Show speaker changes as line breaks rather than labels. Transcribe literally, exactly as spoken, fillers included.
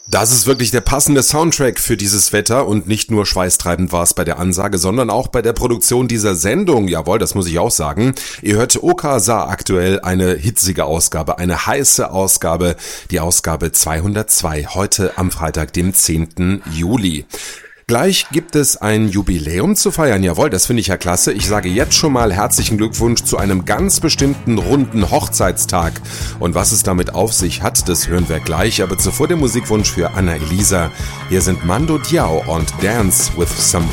Das ist wirklich der passende Soundtrack für dieses Wetter und nicht nur schweißtreibend war es bei der Ansage, sondern auch bei der Produktion dieser Sendung. Jawohl, das muss ich auch sagen. Ihr hört Oka Sa aktuell, eine hitzige Ausgabe, eine heiße Ausgabe, die Ausgabe zweihundertzwei, heute am Freitag, dem zehnten Juli. Gleich gibt es ein Jubiläum zu feiern. Jawohl, das finde ich ja klasse. Ich sage jetzt schon mal herzlichen Glückwunsch zu einem ganz bestimmten runden Hochzeitstag. Und was es damit auf sich hat, das hören wir gleich. Aber zuvor der Musikwunsch für Anna Elisa. Hier sind Mando Diao und Dance with Somebody.